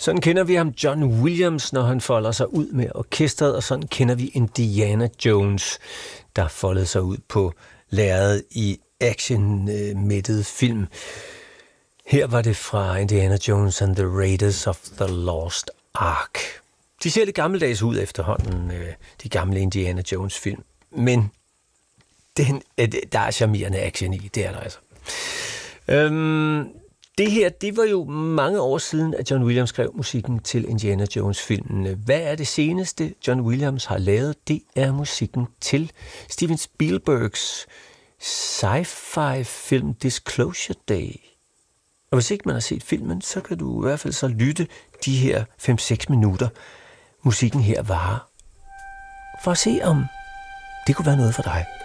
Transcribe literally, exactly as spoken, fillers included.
Sådan kender vi ham, John Williams, når han folder sig ud med orkestret, og sådan kender vi Indiana Jones, der foldede sig ud på lærredet i action-mættet film. Her var det fra Indiana Jones and the Raiders of the Lost Ark. De ser lidt gammeldags ud efterhånden, de gamle Indiana Jones-film, men den, der er charmerende action i, det er der altså. Øhm, det her, det var jo mange år siden, at John Williams skrev musikken til Indiana Jones-filmen. Hvad er det seneste, John Williams har lavet? Det er musikken til Steven Spielbergs sci-fi film Disclosure Day. Og hvis ikke man har set filmen, så kan du i hvert fald så lytte de her fem seks minutter, musikken her varer, for at se, om det kunne være noget for dig.